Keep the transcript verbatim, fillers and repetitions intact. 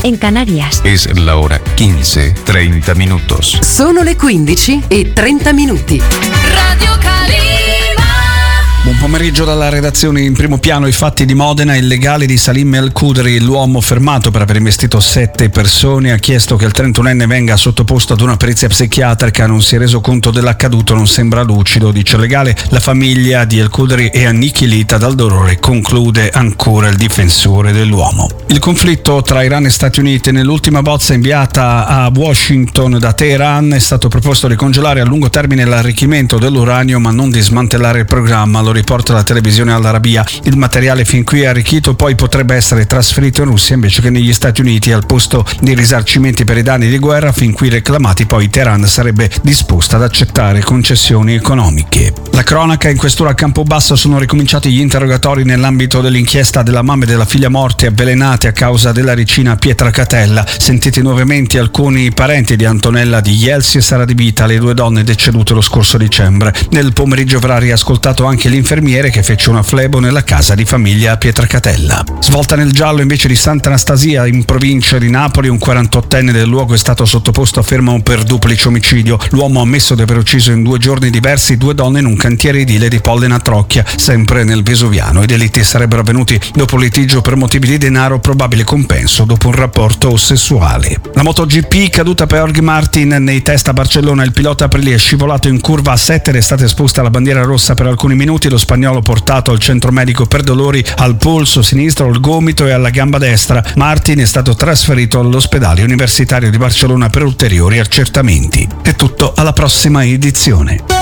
en Canarias. Es la hora quince, treinta minutos. Sono le quindici e trenta minuti. Radio Calima. Buon pomeriggio dalla redazione. In primo piano i fatti di Modena. Il legale di Salim El Kudri, l'uomo fermato per aver investito sette persone, ha chiesto che il trentunenne venga sottoposto ad una perizia psichiatrica. Non si è reso conto dell'accaduto, non sembra lucido, dice il legale. La famiglia di El Kudri è annichilita dal dolore, conclude ancora il difensore dell'uomo. Il conflitto tra Iran e Stati Uniti. Nell'ultima bozza inviata a Washington da Teheran è stato proposto di congelare a lungo termine l'arricchimento dell'uranio ma non di smantellare il programma. Lo riporta la televisione Al Arabiya. Il materiale fin qui arricchito poi potrebbe essere trasferito in Russia invece che negli Stati Uniti. Al posto di risarcimenti per i danni di guerra fin qui reclamati, poi Teheran sarebbe disposta ad accettare concessioni economiche. La cronaca. In questura a Campobasso sono ricominciati gli interrogatori nell'ambito dell'inchiesta della mamma e della figlia morti avvelenate a causa della ricina Pietracatella. Sentiti nuovamente alcuni parenti di Antonella Di Jelsi e Sara Di Vita, le due donne decedute lo scorso dicembre. Nel pomeriggio verrà riascoltato anche l'infermiere che fece una flebo nella casa di famiglia a Pietracatella. Svolta nel giallo invece di Sant'Anastasia in provincia di Napoli. Un quarantottenne del luogo è stato sottoposto a fermo per duplice omicidio. L'uomo ha ammesso di aver ucciso in due giorni diversi due donne in un cantiere edile di Pollena Trocchia, sempre nel Vesuviano. I delitti sarebbero avvenuti dopo un litigio per motivi di denaro, probabile compenso dopo un rapporto sessuale. La MotoGP, caduta per Jorge Martin nei test a Barcellona. Il pilota Aprilia è scivolato in curva a sette ed è stata esposta la bandiera rossa per alcuni minuti. Lo spagnolo portato al centro medico per dolori al polso sinistro, al gomito e alla gamba destra. Martin è stato trasferito all'ospedale universitario di Barcellona per ulteriori accertamenti. È tutto, alla prossima edizione.